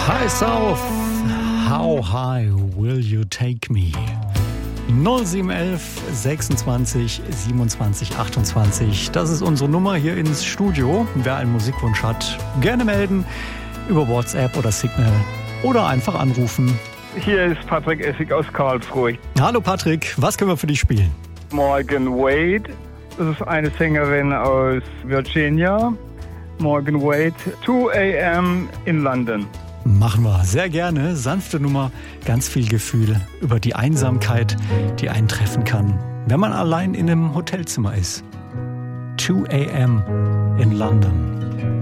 High South, how high will you take me? 0711 26 27 28. Das ist unsere Nummer hier ins Studio. Wer einen Musikwunsch hat, gerne melden über WhatsApp oder Signal oder einfach anrufen. Hier ist Patrick Essig aus Karlsruhe. Hallo Patrick, was können wir für dich spielen? Morgan Wade, das ist eine Sängerin aus Virginia. Morgan Wade, 2 a.m. in London. Machen wir sehr gerne. Sanfte Nummer, ganz viel Gefühl über die Einsamkeit, die einen treffen kann, wenn man allein in einem Hotelzimmer ist. 2 a.m. in London.